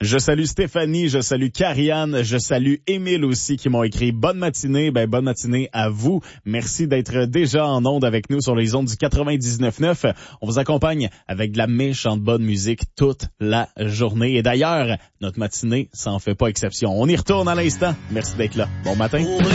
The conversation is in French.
Je salue Stéphanie, je salue Karianne, je salue Émile aussi qui m'ont écrit bonne matinée. Bonne matinée à vous. Merci d'être déjà en onde avec nous sur les ondes du 99.9. On vous accompagne avec de la méchante bonne musique toute la journée. Et d'ailleurs, notre matinée, ça en fait pas exception. On y retourne à l'instant. Merci d'être là. Bon matin.